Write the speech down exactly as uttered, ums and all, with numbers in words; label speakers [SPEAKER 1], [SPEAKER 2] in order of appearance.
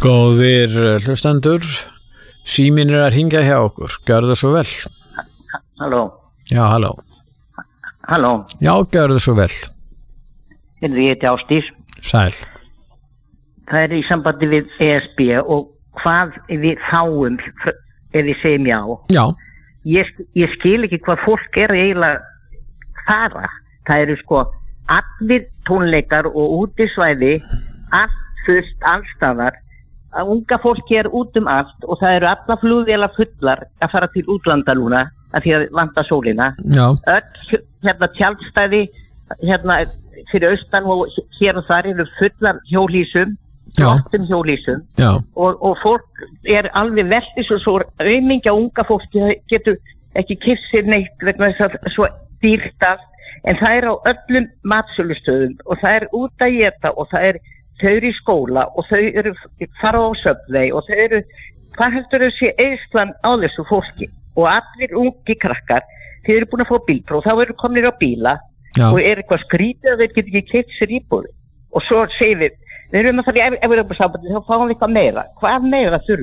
[SPEAKER 1] Góðir hlustendur, síminn er að hringja hjá okkur, gjörðu svo vel.
[SPEAKER 2] Halló.
[SPEAKER 1] Já, halló.
[SPEAKER 2] Halló.
[SPEAKER 1] Já, gjörðu svo vel.
[SPEAKER 2] Ég heiti Ásdís.
[SPEAKER 1] Sæl.
[SPEAKER 2] Það er í sambandi við E S B og hvað við fáum ef við segjum já.
[SPEAKER 1] Já.
[SPEAKER 2] Ég, ég skil ekki hvað fólk er eiginlega fara. Það eru sko allir tónleikar og útisvæði, allt fullt, allstaðar. Unga fólki er út um allt og það eru alla flugvélar fullar að fara til útlanda núna að því að vanta sólina.
[SPEAKER 1] Já.
[SPEAKER 2] Öll hérna tjaldstæði hérna fyrir austan og hér og þar eru fullar hjólhýsum, flottum hjólhýsum.
[SPEAKER 1] Já.
[SPEAKER 2] Og, og fólk er alveg veltis og svo aumingja unga fólki getur ekki keypt sér neitt vegna þess að svo dýrt allt. En það er á öllum matsölustöðum og það er út að éta og það er, þau eru í skóla og þau eru fara á Subway og þau eru, hvað heldur þau sé eyslan á þessu fólki og allir ungi krakkar, þau eru búin að fá bílpróf, þá eru komnir á bíla. Já. Og er eitthvað skrítið að þeir geta ekki keypt sér íbúð og svo segir við, við erum að fara í Evrópusambandið, þá fáum við eitthvað meira. Hvað meira þurfum?